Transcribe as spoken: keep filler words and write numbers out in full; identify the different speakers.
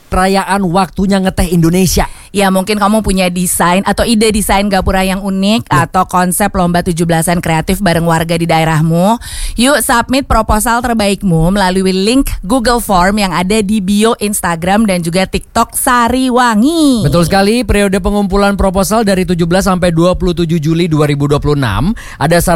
Speaker 1: perayaan waktunya ngeteh Indonesia.
Speaker 2: Ya mungkin kamu punya desain atau ide desain gapura yang unik ya. Atau konsep lomba tujuh belasan kreatif bareng warga di daerahmu. Yuk submit proposal terbaikmu melalui link Google Form yang ada di bio Instagram dan juga TikTok Sariwangi.
Speaker 1: Betul sekali, periode pengumpulan proposal dari tujuh belas sampai dua puluh tujuh Juli dua ribu dua puluh enam. Ada